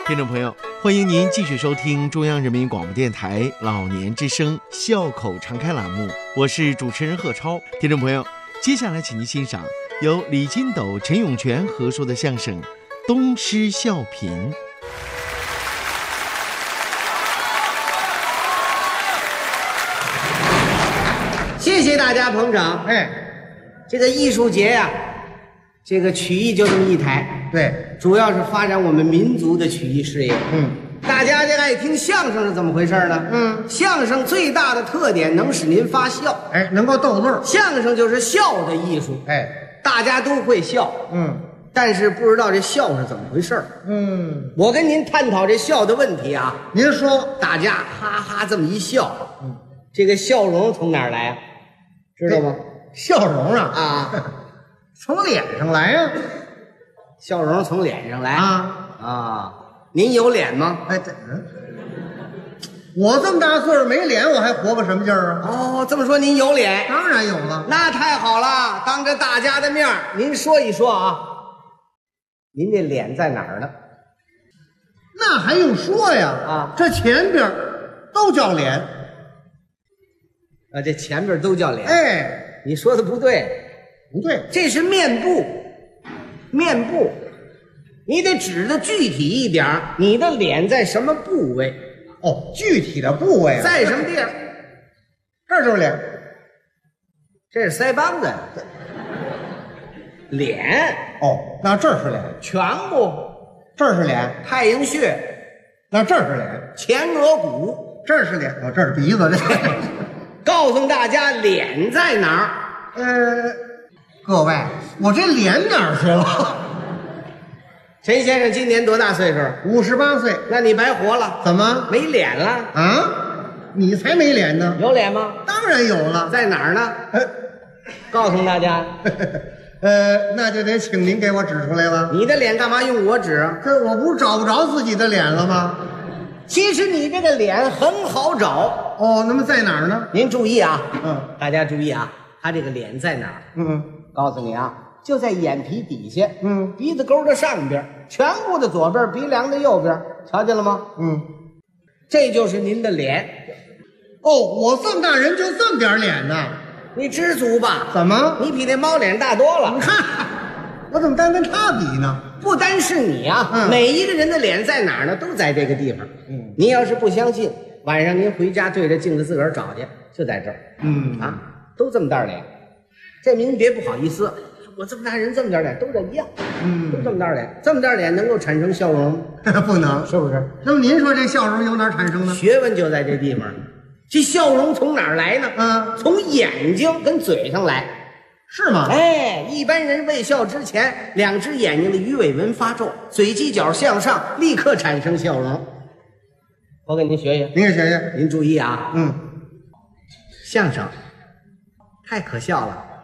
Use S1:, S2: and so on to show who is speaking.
S1: 听众朋友，欢迎您继续收听中央人民广播电台老年之声笑口常开栏目，我是主持人贺超。听众朋友，接下来请您欣赏由李金斗、陈永泉合说的相声《东施效颦》。
S2: 谢谢大家捧场。这个艺术节呀，这个曲艺就这么一台，
S3: 对，
S2: 主要是发展我们民族的曲艺事业。大家这爱听相声是怎么回事呢？相声最大的特点能使您发笑，
S3: 能够逗乐。
S2: 相声就是笑的艺术。大家都会笑，但是不知道这笑是怎么回事。我跟您探讨这笑的问题啊。
S3: 您说，
S2: 大家哈哈这么一笑，这个笑容从哪儿来啊？知道吗？
S3: 笑容啊，从脸上来呀。
S2: 笑容从脸上来啊。您有脸吗？
S3: 我这么大岁数没脸，我还活个什么劲儿啊？
S2: 这么说您有脸？
S3: 当然有了。
S2: 那太好了，当着大家的面您说一说啊，您这脸在哪儿呢？
S3: 那还用说呀？这前边都叫脸。
S2: 这前边都叫脸。你说的不对，
S3: 不对，
S2: 这是面部。面部，你得指的具体一点，你的脸在什么部位？
S3: 具体的部位
S2: 在什么地儿？
S3: 这就是脸，
S2: 这是腮帮子。脸
S3: 那这是脸。
S2: 颧骨，
S3: 这是脸。
S2: 太阳穴，
S3: 那这是脸。
S2: 前额骨，
S3: 这是脸。这是鼻子。
S2: 告诉大家脸在哪
S3: 儿？各位，我这脸哪儿去了？
S2: 陈先生今年多大岁数
S3: ？58岁。
S2: 那你白活了。
S3: 怎么
S2: 没脸了
S3: 啊？你才没脸呢。
S2: 有脸吗？
S3: 当然有了。
S2: 在哪儿呢？告诉大家。
S3: 那就得请您给我指出来了。
S2: 你的脸干嘛用我指啊？
S3: 这我不是找不着自己的脸了吗？
S2: 其实你这个脸很好找。
S3: 那么在哪儿呢？
S2: 您注意啊。大家注意啊，他这个脸在哪儿？告诉你啊，就在眼皮底下，鼻子沟的上边，颧骨的左边，鼻梁的右边，瞧见了吗？这就是您的脸。
S3: 我这么大人就这么点脸呢？
S2: 你知足吧？
S3: 怎么？
S2: 你比那猫脸大多了。
S3: 你看，我怎么单跟他比呢？
S2: 不单是你啊，每一个人的脸在哪儿呢？都在这个地方。您要是不相信，晚上您回家对着镜子自个儿找去，就在这儿。都这么大脸。这您别不好意思，我这么大人这么点脸，都这一样。都这么大脸，这么大脸能够产生笑容？
S3: 不能，
S2: 是不是？
S3: 那么您说这笑容由哪儿产生呢？
S2: 学问就在这地方。这笑容从哪儿来呢？从眼睛跟嘴上来。
S3: 是吗？
S2: 一般人微笑之前，两只眼睛的鱼尾纹发皱，嘴犄角向上，立刻产生笑容。我给您学学。
S3: 您给学学。
S2: 您注意啊。相声太可笑了。